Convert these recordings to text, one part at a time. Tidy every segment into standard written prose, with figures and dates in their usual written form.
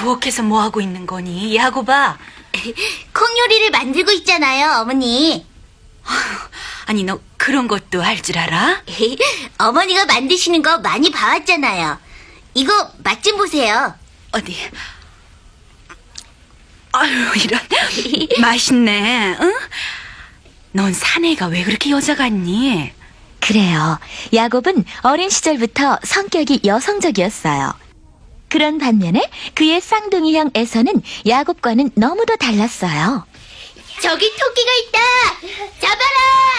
부엌에서 뭐 하고 있는 거니? 야곱아. 콩 요리를 만들고 있잖아요, 어머니. 아니, 너 그런 것도 할 줄 알아? 어머니가 만드시는 거 많이 봐왔잖아요. 이거 맛 좀 보세요. 어디? 아유, 이런. 맛있네, 응? 넌 사내가 왜 그렇게 여자 같니? 그래요. 야곱은 어린 시절부터 성격이 여성적이었어요. 그런 반면에 그의 쌍둥이형 에서는 야곱과는 너무도 달랐어요. 저기 토끼가 있다! 잡아라!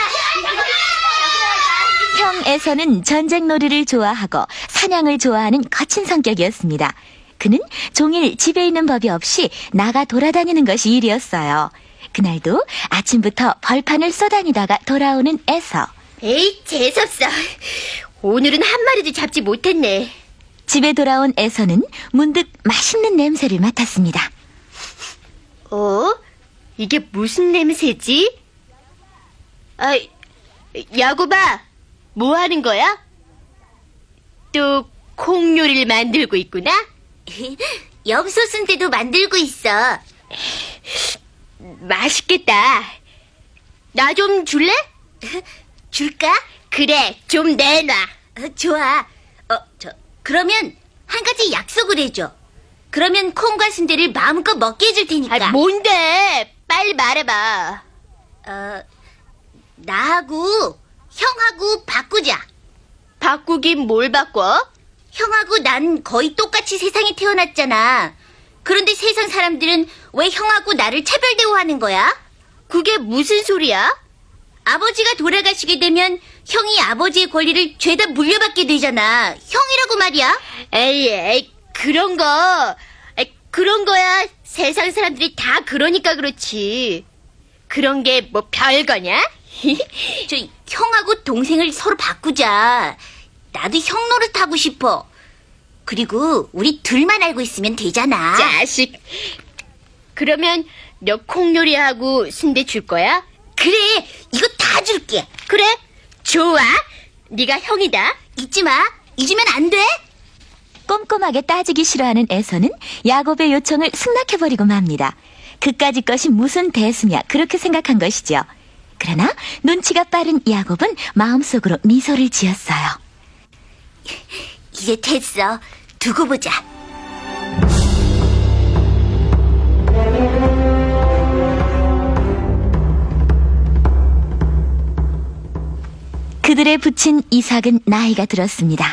형 에서는 전쟁놀이를 좋아하고 사냥을 좋아하는 거친 성격이었습니다. 그는 종일 집에 있는 법이 없이 나가 돌아다니는 것이 일이었어요. 그날도 아침부터 벌판을 쏘다니다가 돌아오는 에서. 에이, 재수없어. 오늘은 한 마리도 잡지 못했네. 집에 돌아온 에서는 문득 맛있는 냄새를 맡았습니다. 이게 무슨 냄새지? 야곱아, 뭐 하는 거야? 또 콩 요리를 만들고 있구나? 엽소 순대도 만들고 있어. 맛있겠다. 나 좀 줄래? 줄까? 그래, 좀 내놔. 좋아. 그러면 한 가지 약속을 해줘. 그러면 콩과 순대를 마음껏 먹게 해줄 테니까. 뭔데? 빨리 말해봐. 나하고 형하고 바꾸자. 바꾸긴 뭘 바꿔? 형하고 난 거의 똑같이 세상에 태어났잖아. 그런데 세상 사람들은 왜 형하고 나를 차별 대우하는 거야? 그게 무슨 소리야? 아버지가 돌아가시게 되면 형이 아버지의 권리를 죄다 물려받게 되잖아. 형이라고 말이야. 에이, 그런 거야. 세상 사람들이 다 그러니까 그렇지. 그런 게 뭐 별거냐? 형하고 동생을 서로 바꾸자. 나도 형 노릇하고 싶어. 그리고 우리 둘만 알고 있으면 되잖아. 자식. 그러면 너 콩요리하고 순대 줄 거야? 그래, 이거 다 줄게. 그래, 좋아. 네가 형이다. 잊지 마. 잊으면 안 돼. 꼼꼼하게 따지기 싫어하는 에서는 야곱의 요청을 승낙해버리고 맙니다. 그까짓 것이 무슨 대수냐 그렇게 생각한 것이죠. 그러나 눈치가 빠른 야곱은 마음속으로 미소를 지었어요. 이제 됐어. 두고 보자. 그들의 부친 이삭은 나이가 들었습니다.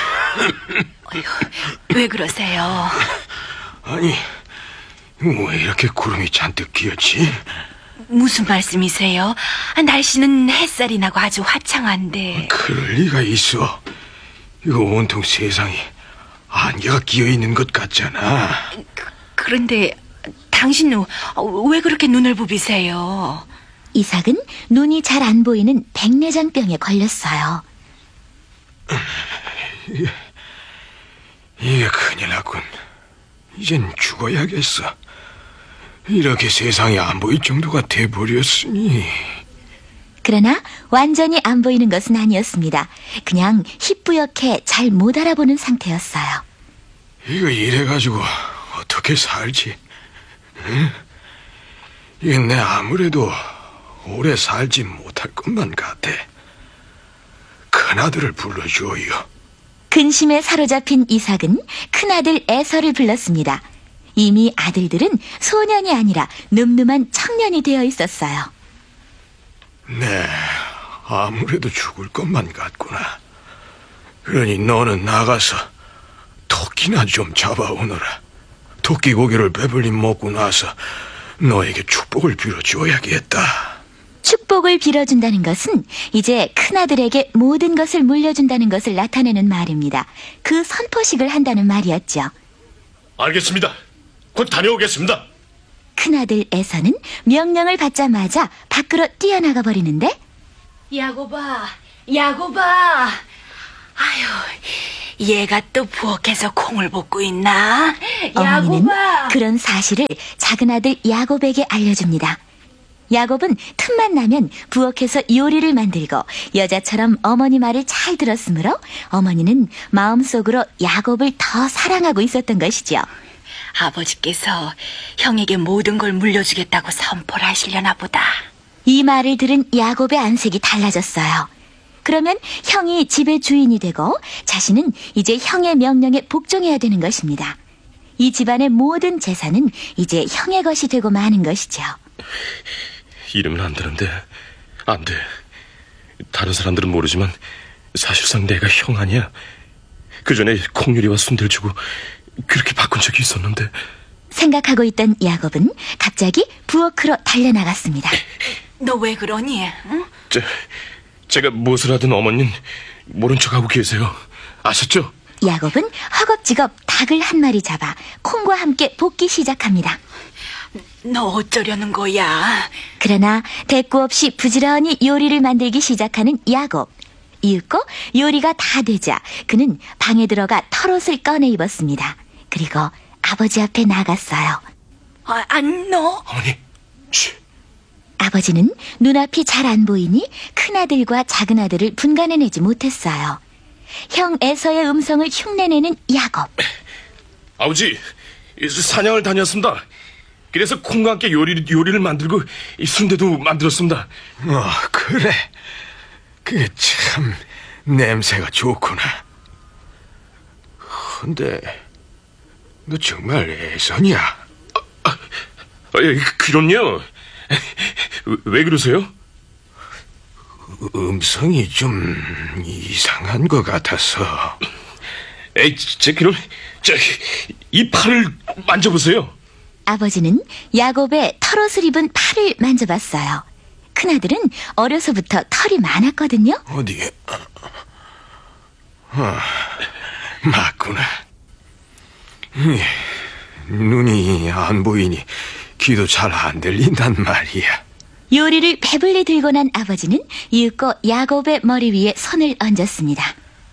왜 그러세요? 아니, 왜 이렇게 구름이 잔뜩 끼었지? 무슨 말씀이세요? 날씨는 햇살이 나고 아주 화창한데. 그럴 리가 있어. 이거 온통 세상이 안개가 끼어있는 것 같잖아. 그런데 당신은 왜 그렇게 눈을 부비세요? 이삭은 눈이 잘 안 보이는 백내장병에 걸렸어요. 이게 큰일 났군. 이젠 죽어야겠어. 이렇게 세상이 안 보일 정도가 돼버렸으니. 그러나 완전히 안 보이는 것은 아니었습니다. 그냥 희뿌옇게 잘 못 알아보는 상태였어요. 이거 이래가지고 어떻게 살지? 응? 이게 내 아무래도 오래 살지 못할 것만 같아. 큰아들을 불러줘요. 근심에 사로잡힌 이삭은 큰아들 에서를 불렀습니다. 이미 아들들은 소년이 아니라 늠름한 청년이 되어 있었어요. 네, 아무래도 죽을 것만 같구나. 그러니 너는 나가서 토끼나 좀 잡아오너라. 토끼 고기를 배불리 먹고 나서 너에게 축복을 빌어줘야겠다. 축복을 빌어준다는 것은 이제 큰아들에게 모든 것을 물려준다는 것을 나타내는 말입니다. 그 선포식을 한다는 말이었죠. 알겠습니다. 곧 다녀오겠습니다. 큰아들 에서는 명령을 받자마자 밖으로 뛰어나가 버리는데, 야곱아. 아유, 얘가 또 부엌에서 콩을 볶고 있나? 어머니는 야곱아. 그런 사실을 작은 아들 야곱에게 알려줍니다. 야곱은 틈만 나면 부엌에서 요리를 만들고 여자처럼 어머니 말을 잘 들었으므로 어머니는 마음속으로 야곱을 더 사랑하고 있었던 것이죠. 아버지께서 형에게 모든 걸 물려주겠다고 선포를 하시려나 보다. 이 말을 들은 야곱의 안색이 달라졌어요. 그러면 형이 집의 주인이 되고 자신은 이제 형의 명령에 복종해야 되는 것입니다. 이 집안의 모든 재산은 이제 형의 것이 되고 마는 것이죠. 이러면 안 되는데. 안 돼. 다른 사람들은 모르지만 사실상 내가 형 아니야. 그 전에 콩유리와 순대를 주고 그렇게 바꾼 적이 있었는데. 생각하고 있던 야곱은 갑자기 부엌으로 달려나갔습니다. 너 왜 그러니? 응? 제가 무엇을 하든 어머니는 모른 척하고 계세요. 아셨죠? 야곱은 허겁지겁 닭을 한 마리 잡아 콩과 함께 볶기 시작합니다. 너 어쩌려는 거야? 그러나 대꾸 없이 부지런히 요리를 만들기 시작하는 야곱. 이윽고 요리가 다 되자 그는 방에 들어가 털옷을 꺼내 입었습니다. 그리고 아버지 앞에 나갔어요. 너. 어머니, 쉬. 아버지는 눈앞이 잘 안 보이니 큰아들과 작은아들을 분간해내지 못했어요. 형 에서의 음성을 흉내내는 야곱. 아버지, 사냥을 다녔습니다. 그래서 콩과 함께 요리를 만들고 순대도 만들었습니다. 그래. 그게 참 냄새가 좋구나. 근데 너 정말 애선이야? 그럼요. 왜 그러세요? 음성이 좀 이상한 것 같아서. 그럼 이 팔을 만져보세요. 아버지는 야곱의 털옷을 입은 팔을 만져봤어요. 큰아들은 어려서부터 털이 많았거든요. 어디에? 맞구나. 눈이 안 보이니 귀도 잘 안 들린단 말이야. 요리를 배불리 들고 난 아버지는 이윽고 야곱의 머리 위에 손을 얹었습니다.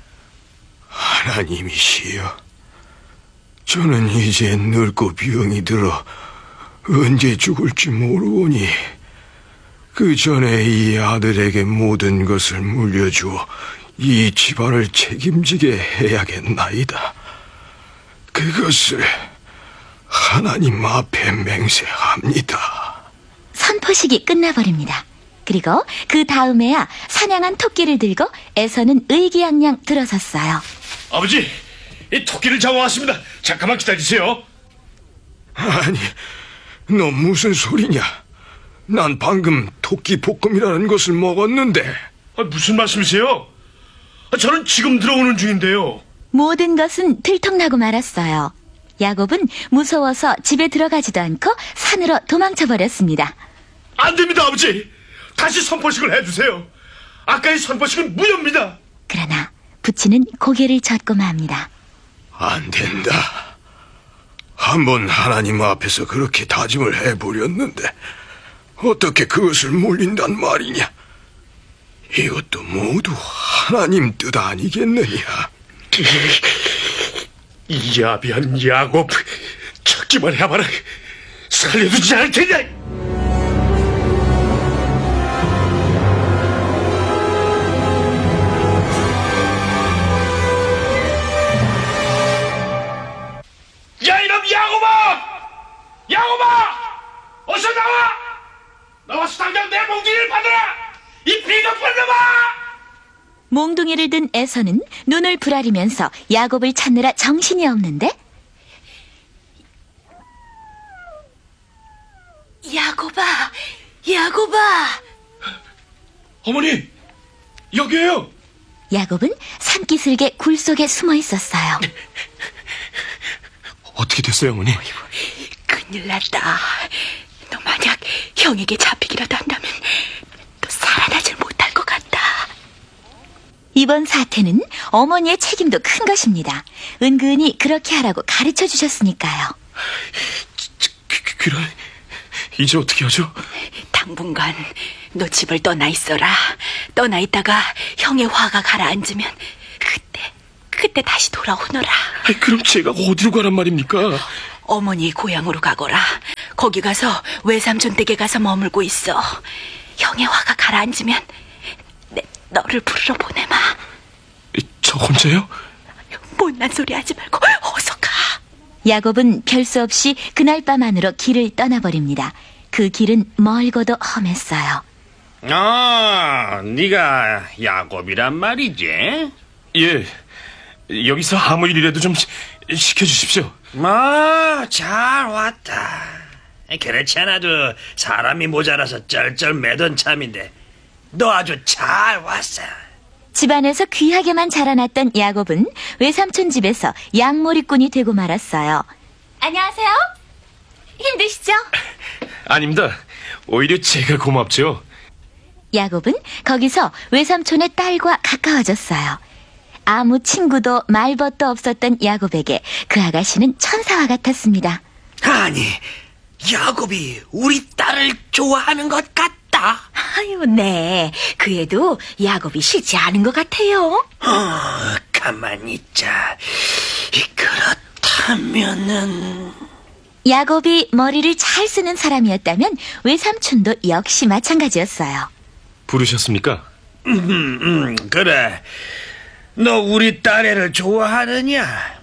하나님이시여, 저는 이제 늙고 병이 들어 언제 죽을지 모르오니 그 전에 이 아들에게 모든 것을 물려주어 이 집안을 책임지게 해야겠나이다. 그것을 하나님 앞에 맹세합니다. 선포식이 끝나버립니다. 그리고 그 다음에야 사냥한 토끼를 들고 에서는 의기양양 들어섰어요. 아버지, 이 토끼를 잡아왔습니다. 잠깐만 기다리세요. 아니, 너 무슨 소리냐? 난 방금 토끼 볶음이라는 것을 먹었는데. 무슨 말씀이세요? 저는 지금 들어오는 중인데요. 모든 것은 들통나고 말았어요. 야곱은 무서워서 집에 들어가지도 않고 산으로 도망쳐버렸습니다. 안 됩니다, 아버지. 다시 선포식을 해주세요. 아까의 선포식은 무효입니다. 그러나 부치는 고개를 젓고 맙니다. 안 된다. 한번 하나님 앞에서 그렇게 다짐을 해버렸는데 어떻게 그것을 물린단 말이냐? 이것도 모두 하나님 뜻 아니겠느냐? 이 야비한 야곱, 찾기만 해봐라. 살려두지 않을 테냐. 야, 이놈 야곱아! 야곱아! 어서 나와! 나와서 당장 내 몽둥이를 받아라! 이 비겁한 놈아! 몽둥이를 든 에서는 눈을 부라리면서 야곱을 찾느라 정신이 없는데 야곱아. 어머니, 여기에요. 야곱은 산기슭의 굴 속에 숨어 있었어요. 어떻게 됐어요, 어머니? 큰일 났다. 너 만약 형에게 잡히기라도 한다면 너 살아나질 못할 것 같다. 이번 사태는 어머니의 책임도 큰 것입니다. 은근히 그렇게 하라고 가르쳐 주셨으니까요. 그럼 이제 어떻게 하죠? 당분간 너 집을 떠나 있어라. 떠나 있다가 형의 화가 가라앉으면 그때 다시 돌아오너라. 그럼 제가 어디로 가란 말입니까? 어머니 고향으로 가거라. 거기 가서 외삼촌 댁에 가서 머물고 있어. 형의 화가 가라앉으면 너를 부르러 보내마. 저 혼자요? 못난 소리 하지 말고 어서 가. 야곱은 별 수 없이 그날 밤 안으로 길을 떠나버립니다. 그 길은 멀고도 험했어요. 네가 야곱이란 말이지? 예, 여기서 아무 일이라도 좀 시켜주십시오. 잘 왔다. 그렇지 않아도 사람이 모자라서 쩔쩔 매던 참인데 너 아주 잘 왔어. 집안에서 귀하게만 자라났던 야곱은 외삼촌 집에서 양몰이꾼이 되고 말았어요. 안녕하세요. 힘드시죠? 아닙니다. 오히려 제가 고맙죠. 야곱은 거기서 외삼촌의 딸과 가까워졌어요. 아무 친구도 말벗도 없었던 야곱에게 그 아가씨는 천사와 같았습니다. 아니, 야곱이 우리 딸을 좋아하는 것 같다. 아유, 네. 그 애도 야곱이 싫지 않은 것 같아요. 가만히 있자. 그렇다면은... 야곱이 머리를 잘 쓰는 사람이었다면 외삼촌도 역시 마찬가지였어요. 부르셨습니까? 그래. 너 우리 딸애를 좋아하느냐?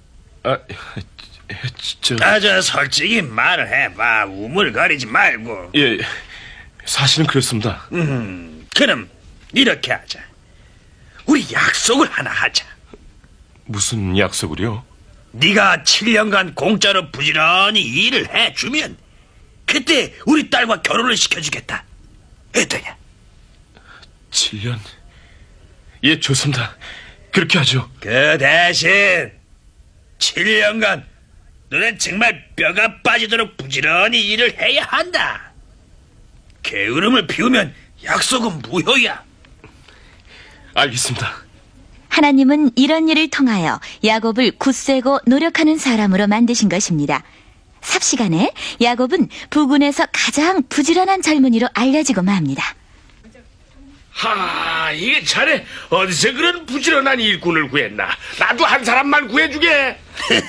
저 솔직히 말을 해봐. 우물거리지 말고. 예, 사실은 그렇습니다. 그럼 이렇게 하자. 우리 약속을 하나 하자. 무슨 약속을요? 네가 7년간 공짜로 부지런히 일을 해주면 그때 우리 딸과 결혼을 시켜주겠다. 어떠냐? 7년? 예, 좋습니다. 그렇게 하죠. 그 대신 7년간 너는 정말 뼈가 빠지도록 부지런히 일을 해야 한다. 게으름을 피우면 약속은 무효야. 알겠습니다. 하나님은 이런 일을 통하여 야곱을 굳세고 노력하는 사람으로 만드신 것입니다. 삽시간에 야곱은 부군에서 가장 부지런한 젊은이로 알려지고 맙니다. 이게 자네 어디서 그런 부지런한 일꾼을 구했나? 나도 한 사람만 구해주게.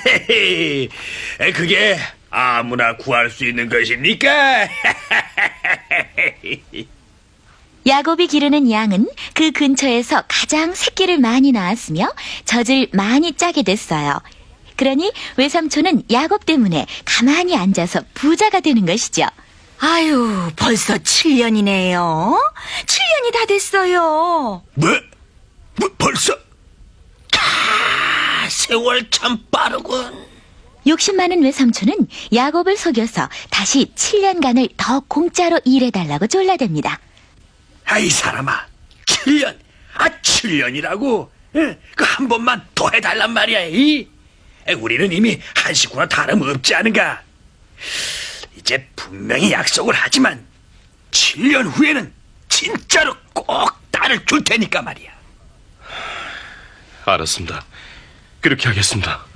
그게 아무나 구할 수 있는 것입니까? 야곱이 기르는 양은 그 근처에서 가장 새끼를 많이 낳았으며 젖을 많이 짜게 됐어요. 그러니 외삼촌은 야곱 때문에 가만히 앉아서 부자가 되는 것이죠. 아유, 벌써 7년이네요. 7년이 다 됐어요. 벌써? 세월 참 빠르군. 욕심 많은 외삼촌은 야곱을 속여서 다시 7년간을 더 공짜로 일해달라고 졸라댑니다. 아이 사람아, 7년? 7년이라고? 그 한 번만 더 해달란 말이야. 우리는 이미 한 식구나 다름없지 않은가? 이제 분명히 약속을 하지만 7년 후에는 진짜로 꼭 딸을 줄 테니까 말이야. 알았습니다. 그렇게 하겠습니다.